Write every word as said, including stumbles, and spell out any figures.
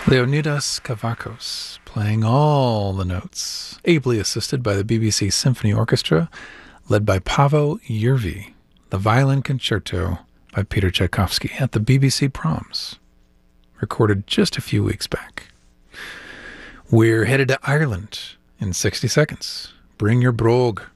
Leonidas Kavakos, playing all the notes, ably assisted by the B B C Symphony Orchestra, led by Paavo Järvi, the violin concerto by Peter Tchaikovsky at the B B C Proms, recorded just a few weeks back. We're headed to Ireland in sixty seconds. Bring your brogue.